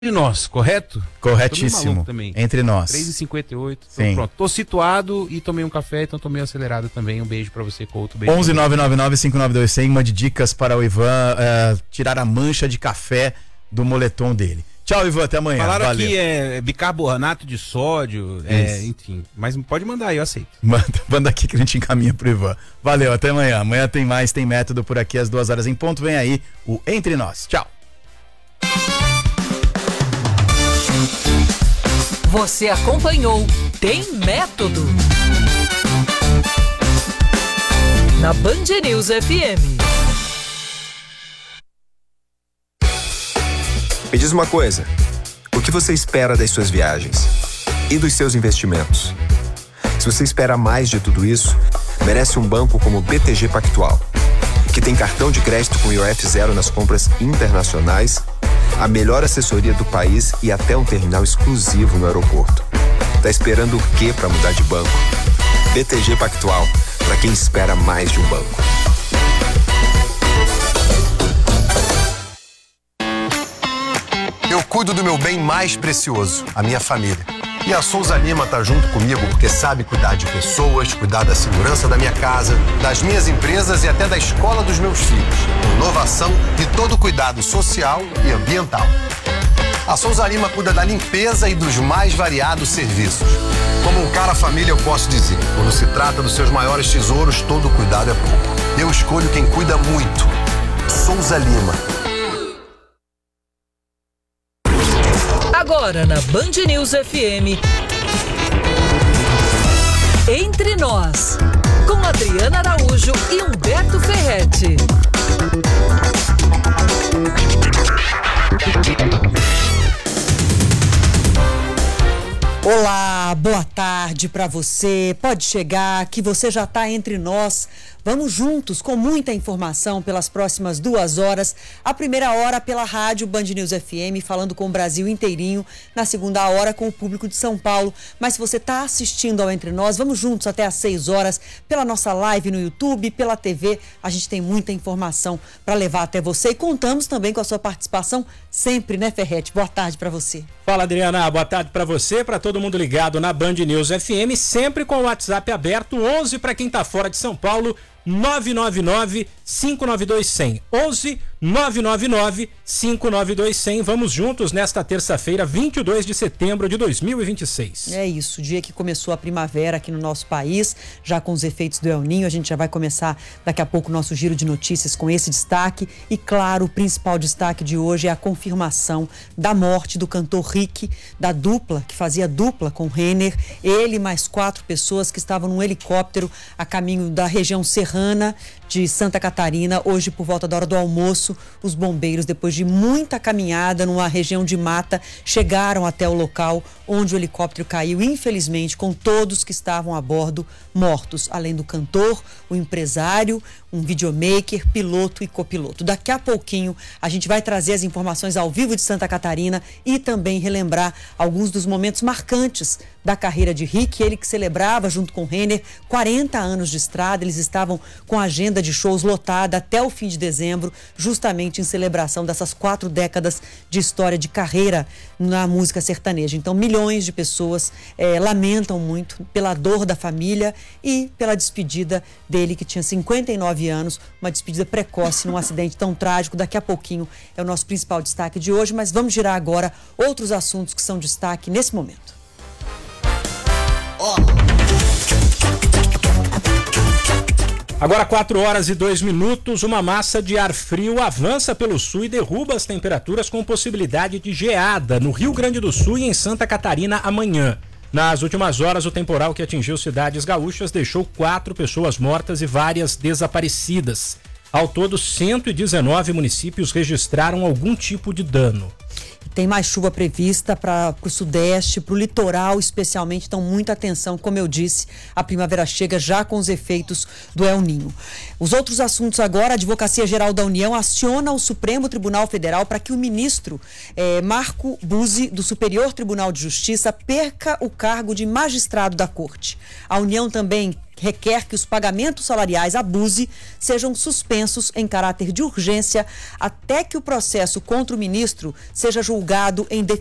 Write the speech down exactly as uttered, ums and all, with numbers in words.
Entre nós, correto? Corretíssimo. Também. Entre nós. três e cinquenta e oito. Sim. Pronto. Tô situado e tomei um café, então tô meio acelerado também. Um beijo pra você, Couto. Beijo onze nove nove nove cinco nove dois zero zero. Mande dicas para o Ivan uh, tirar a mancha de café do moletom dele. Tchau, Ivan. Até amanhã. Falaram Valeu. que é bicarbonato de sódio, é, enfim. Mas pode mandar aí, eu aceito. Manda, manda aqui que a gente encaminha pro Ivan. Valeu, até amanhã. Amanhã tem mais, tem método por aqui às duas horas em ponto. Vem aí o Entre Nós. Tchau. Você acompanhou Tem Método na Band News F M. Me diz uma coisa, o que você espera das suas viagens e dos seus investimentos? Se você espera mais de tudo isso, merece um banco como o B T G Pactual, que tem cartão de crédito com I O F zero nas compras internacionais, a melhor assessoria do país e até um terminal exclusivo no aeroporto. Tá esperando o quê para mudar de banco? B T G Pactual, para quem espera mais de um banco. Eu cuido do meu bem mais precioso, a minha família. E a Souza Lima tá junto comigo porque sabe cuidar de pessoas, cuidar da segurança da minha casa, das minhas empresas e até da escola dos meus filhos. Inovação e todo cuidado social e ambiental. A Souza Lima cuida da limpeza e dos mais variados serviços. Como um cara família, eu posso dizer, quando se trata dos seus maiores tesouros, todo cuidado é pouco. Eu escolho quem cuida muito. Souza Lima. Agora na Band News F M, Entre Nós, com Adriana Araújo e Humberto Ferretti. Olá, boa tarde para você. Pode chegar que você já está entre nós. Vamos juntos com muita informação pelas próximas duas horas. A primeira hora pela rádio Band News F M, falando com o Brasil inteirinho. Na segunda hora com o público de São Paulo. Mas se você está assistindo ao Entre Nós, vamos juntos até às seis horas pela nossa live no YouTube, pela T V. A gente tem muita informação para levar até você e contamos também com a sua participação sempre, né, Ferretti? Boa tarde para você. Fala, Adriana. Boa tarde para você, para todo mundo ligado na Band News F M, sempre com o WhatsApp aberto, onze para quem está fora de São Paulo, nove nove nove cinco nove dois zero zero. onze nove nove nove cinco nove dois zero zero. Vamos juntos nesta terça-feira, vinte e dois de setembro de dois mil e vinte e seis. É isso, o dia que começou a primavera aqui no nosso país, já com os efeitos do El Ninho. A gente já vai começar daqui a pouco o nosso giro de notícias com esse destaque. E claro, o principal destaque de hoje é a confirmação da morte do cantor Rick, da dupla, que fazia dupla com Renner. Ele mais quatro pessoas que estavam num helicóptero a caminho da região serrana de Santa Catarina. Hoje, por volta da hora do almoço, os bombeiros, depois de muita caminhada numa região de mata, chegaram até o local onde o helicóptero caiu, infelizmente, com todos que estavam a bordo mortos, além do cantor, o empresário, um videomaker, piloto e copiloto. Daqui a pouquinho a gente vai trazer as informações ao vivo de Santa Catarina e também relembrar alguns dos momentos marcantes da carreira de Rick, ele que celebrava junto com Renner quarenta anos de estrada. Eles estavam com a agenda de shows lotada até o fim de dezembro, justamente em celebração dessas quatro décadas de história de carreira na música sertaneja. Então, milhões de pessoas eh, lamentam muito pela dor da família e pela despedida dele, que tinha cinquenta e nove anos, uma despedida precoce num acidente tão trágico. Daqui a pouquinho é o nosso principal destaque de hoje, mas vamos girar agora outros assuntos que são destaque nesse momento. Agora quatro horas e dois minutos, uma massa de ar frio avança pelo sul e derruba as temperaturas com possibilidade de geada no Rio Grande do Sul e em Santa Catarina amanhã. Nas últimas horas, o temporal que atingiu cidades gaúchas deixou quatro pessoas mortas e várias desaparecidas. Ao todo, cento e dezenove municípios registraram algum tipo de dano. Tem mais chuva prevista para o sudeste, para o litoral especialmente, então muita atenção. Como eu disse, a primavera chega já com os efeitos do El Ninho. Os outros assuntos agora: a Advocacia Geral da União aciona o Supremo Tribunal Federal para que o ministro eh, Marco Buzzi, do Superior Tribunal de Justiça, perca o cargo de magistrado da Corte. A União também requer que os pagamentos salariais à Buse sejam suspensos em caráter de urgência até que o processo contra o ministro seja julgado em